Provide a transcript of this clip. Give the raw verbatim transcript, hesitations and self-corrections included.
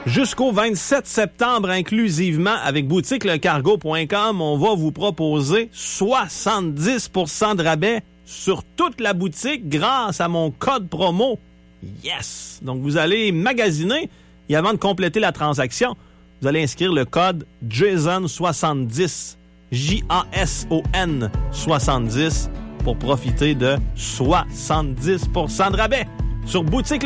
Jusqu'au vingt-sept septembre inclusivement, avec boutique le cargo point com, on va vous proposer soixante-dix pour cent de rabais sur toute la boutique grâce à mon code promo. Yes! Donc, vous allez magasiner et avant de compléter la transaction, vous allez inscrire le code Jason soixante-dix, J A S O N soixante-dix, pour profiter de soixante-dix pour cent de rabais sur boutique